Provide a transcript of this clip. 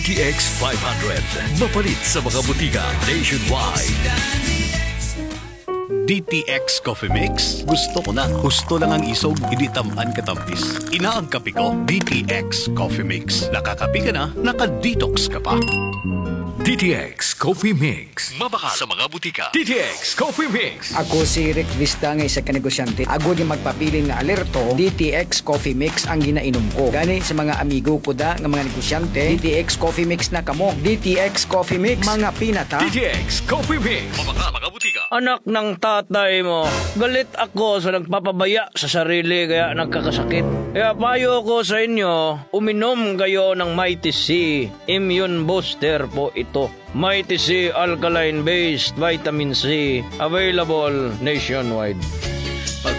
DTX 500. Mapalit sa mga butika nationwide. DTX Coffee Mix. Gusto ko na. Gusto lang ang isog, hindi tamaan katampis. Inaang kape ko, DTX Coffee Mix. Nakakape ka na, naka-detox ka pa. DTX Coffee Mix. Mabaka sa mga butika. DTX Coffee Mix. Ako si Rick Vista nga isa ka negosyante. Ako di magpapiling na alerto, DTX Coffee Mix ang ginainom ko. Gani sa mga amigo ko da nga mga negosyante, DTX Coffee Mix na kamo. DTX Coffee Mix, mga pinata. DTX Coffee Mix. Mabaka mga butika. Anak ng tatay mo, galit ako sa nagpapabaya sa sarili kaya nagkakasakit. Kaya payo ko sa inyo, uminom kayo ng Mighty C. Immune Booster po ito. Mighty C Alkaline Based Vitamin C. Available nationwide.